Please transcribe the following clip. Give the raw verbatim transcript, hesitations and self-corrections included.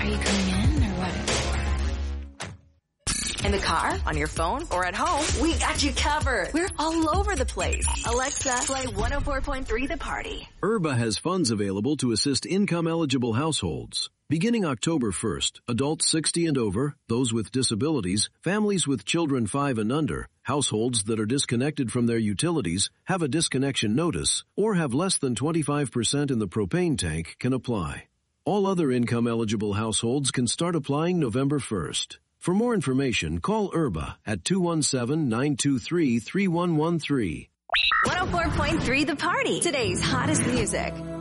Are you coming in or what? In the car, on your phone, or at home, we got you covered. We're all over the place. Alexa, play one oh four point three The Party. I R B A has funds available to assist income-eligible households. Beginning October first, adults sixty and over, those with disabilities, families with children five and under, households that are disconnected from their utilities, have a disconnection notice, or have less than twenty-five percent in the propane tank can apply. All other income-eligible households can start applying November first. For more information, call I R B A at two one seven, nine two three, three one one three. one oh four point three The Party. Today's hottest music.